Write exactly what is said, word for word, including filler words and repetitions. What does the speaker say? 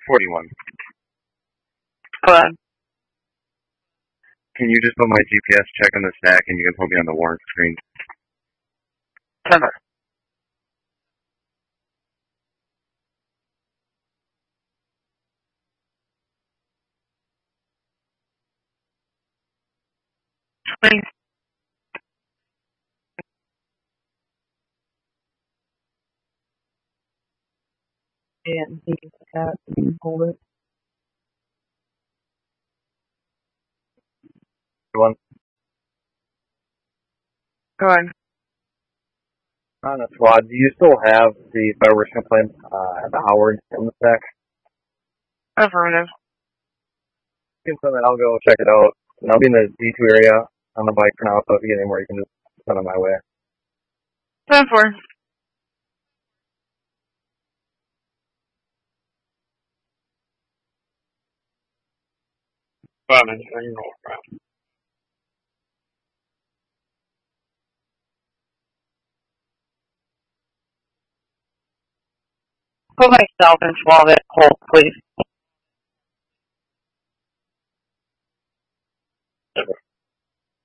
forty-one. Hold on. Can you just put my G P S check on the stack and you can put me on the warrant screen? Remember. Twenty. Yeah, I'm thinking that you can hold it. One. Go on. On the squad, do you still have the fireworks complaint uh, at the Howard in the stack? Affirmative. You can send that. I'll go check it out. And I'll be in the D two area on the bike for now, so if you get any more, you can just send them my way. Seven four. Five minutes, I can roll around. Put myself in twelve at hold, please.